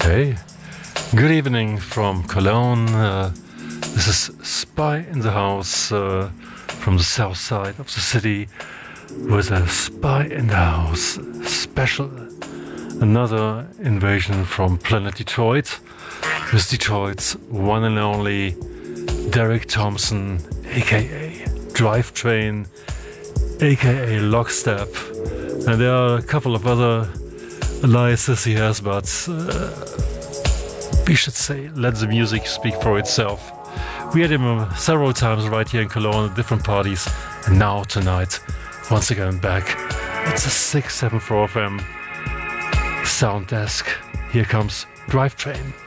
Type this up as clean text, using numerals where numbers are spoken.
Hey, good evening from Cologne. This is Spy in the House from the south side of the city with a Spy in the House special. Another invasion from Planet Detroit with Detroit's one and only Derek Thompson, aka Drivetrain, aka Lockstep. And there are a couple of other aliases he has, but we should say let the music speak for itself. We had him several times right here in Cologne at different parties, and now tonight, once again back. It's a 674 FM sound desk. Here comes Drivetrain.